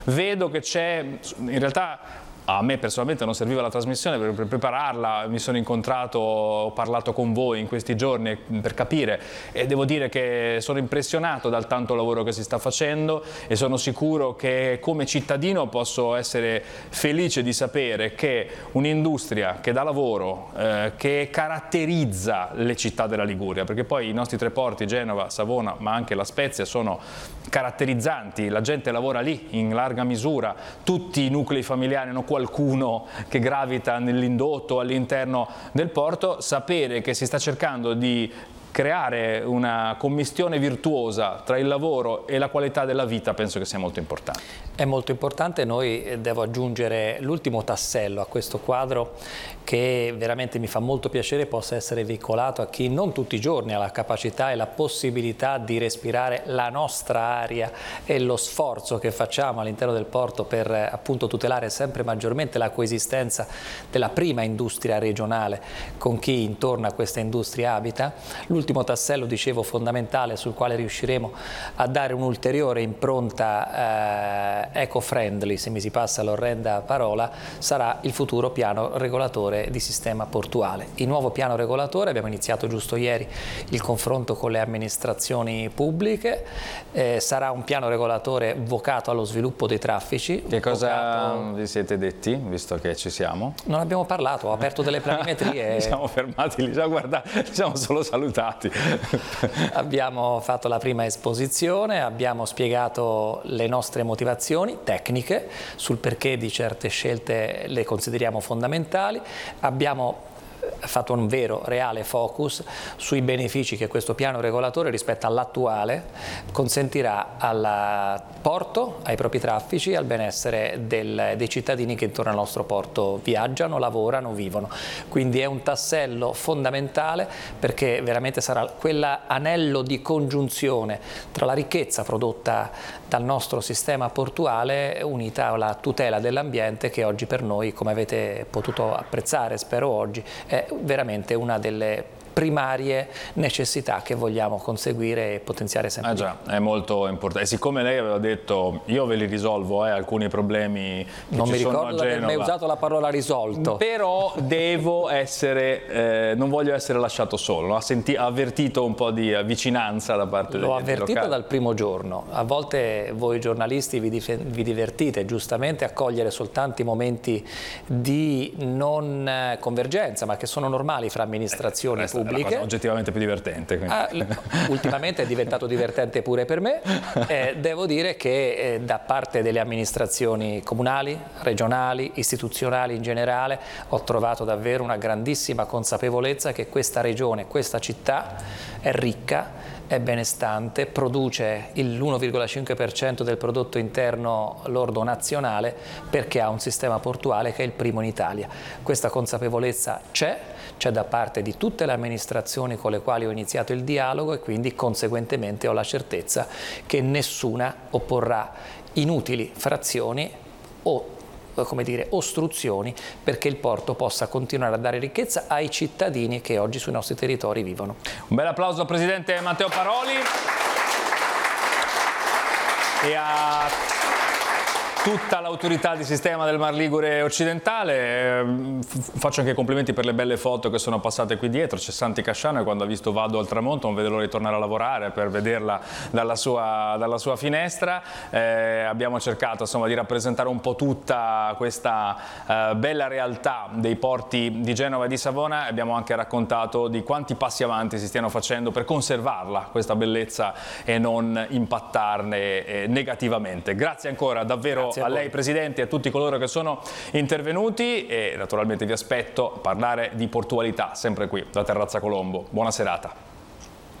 Vedo che c'è, in realtà a me personalmente non serviva la trasmissione per prepararla, mi sono incontrato, ho parlato con voi in questi giorni per capire e devo dire che sono impressionato dal tanto lavoro che si sta facendo e sono sicuro che come cittadino posso essere felice di sapere che un'industria che dà lavoro, che caratterizza le città della Liguria, perché poi i nostri tre porti, Genova, Savona ma anche La Spezia, sono caratterizzanti, la gente lavora lì in larga misura, tutti i nuclei familiari hanno qualcuno che gravita nell'indotto all'interno del porto, sapere che si sta cercando di creare una commistione virtuosa tra il lavoro e la qualità della vita penso che sia molto importante. È molto importante, noi devo aggiungere l'ultimo tassello a questo quadro che veramente mi fa molto piacere possa essere veicolato a chi non tutti i giorni ha la capacità e la possibilità di respirare la nostra aria e lo sforzo che facciamo all'interno del porto per appunto tutelare sempre maggiormente la coesistenza della prima industria regionale con chi intorno a questa industria abita. L'ultimo tassello, dicevo, fondamentale sul quale riusciremo a dare un'ulteriore impronta eco-friendly, se mi si passa l'orrenda parola, sarà il futuro piano regolatore di sistema portuale. Il nuovo piano regolatore, abbiamo iniziato giusto ieri il confronto con le amministrazioni pubbliche, sarà un piano regolatore vocato allo sviluppo dei traffici. Che cosa vi siete detti, visto che ci siamo? Non abbiamo parlato, ho aperto delle planimetrie. Siamo fermati lì, guarda, ci siamo solo salutati. Abbiamo fatto la prima esposizione, abbiamo spiegato le nostre motivazioni tecniche sul perché di certe scelte le consideriamo fondamentali, abbiamo fatto un vero, reale focus sui benefici che questo piano regolatore rispetto all'attuale consentirà al porto, ai propri traffici e al benessere dei cittadini che intorno al nostro porto viaggiano, lavorano, vivono. Quindi è un tassello fondamentale perché veramente sarà quell'anello di congiunzione tra la ricchezza prodotta dal nostro sistema portuale unita alla tutela dell'ambiente che oggi per noi, come avete potuto apprezzare, spero oggi, è veramente una delle primarie necessità che vogliamo conseguire e potenziare sempre. Già, è molto importante. E siccome lei aveva detto io ve li risolvo alcuni problemi che non ci mi sono ricordo di aver mai usato la parola risolto. Però devo essere, non voglio essere lasciato solo. Ha avvertito un po' di vicinanza da parte degli enti locali. L'ho avvertito dal primo giorno. A volte voi giornalisti vi divertite giustamente a cogliere soltanto i momenti di non convergenza, ma che sono normali fra amministrazioni pubbliche. È la cosa oggettivamente più divertente. Ultimamente è diventato divertente pure per me. Devo dire che da parte delle amministrazioni comunali, regionali, istituzionali in generale ho trovato davvero una grandissima consapevolezza che questa regione, questa città è ricca, è benestante, produce l'1,5% del prodotto interno lordo nazionale perché ha un sistema portuale che è il primo in Italia. Questa consapevolezza c'è da parte di tutte le amministrazioni con le quali ho iniziato il dialogo e quindi conseguentemente ho la certezza che nessuna opporrà inutili frazioni o come dire, ostruzioni perché il porto possa continuare a dare ricchezza ai cittadini che oggi sui nostri territori vivono. Un bel applauso al Presidente Matteo Paroli e a tutta l'autorità di sistema del Mar Ligure occidentale. Faccio anche complimenti per le belle foto che sono passate qui dietro. C'è Santi Casciano e quando ha visto Vado al tramonto non vede l'ora di tornare a lavorare per vederla dalla sua finestra. Abbiamo cercato insomma di rappresentare un po' tutta questa bella realtà dei porti di Genova e di Savona. Abbiamo anche raccontato di quanti passi avanti si stiano facendo per conservarla questa bellezza e non impattarne negativamente. Grazie ancora davvero a lei Presidente e a tutti coloro che sono intervenuti e naturalmente vi aspetto a parlare di portualità sempre qui da Terrazza Colombo. Buona serata.